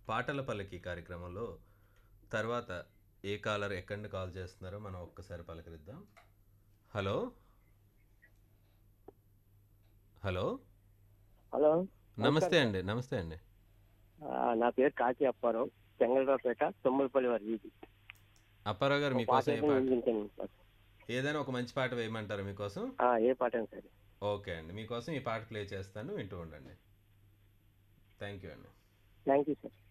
పాటల పల్లకి కార్యక్రమంలో తర్వాత ఏ కాలర్ ఎక్కడి నుండి కాల్ చేస్తున్నారో మనం ఒక్కసారి పలకరిద్దాం. హలో హలో హలో, నమస్తే నమస్కారం సార్. అండి. నమస్తే అండి. నా పేరు కాకి అప్పారావు, చెంగళరావుపేట, తుమ్మలపల్లి వారి వీధి. అప్పారావు గారు ఒక పాట మీకోసం ఏ అయితే పాట, వినిపించండి సార్. ఏదైనా ఒక మంచి పాట వేయమంటారా మీకోసం? ఏ పాట అయినా సరే. ఓకే అండి, మీకోసం ఈ పాట ప్లే చేస్తాను, వింటూ ఉండండి. థ్యాంక్ యూ అండి. Thank you sir.